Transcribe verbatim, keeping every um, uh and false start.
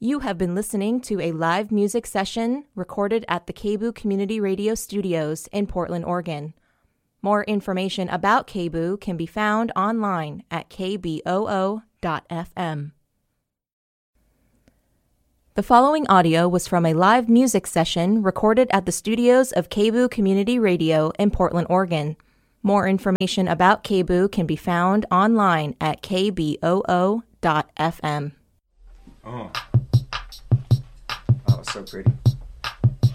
You have been listening to a live music session recorded at the K B O O Community Radio Studios in Portland, Oregon. More information about K B O O can be found online at k b o o dot f m. The following audio was from a live music session recorded at the studios of K B O O Community Radio in Portland, Oregon. More information about K B O O can be found online at k b o o dot f m. Oh. That was so pretty.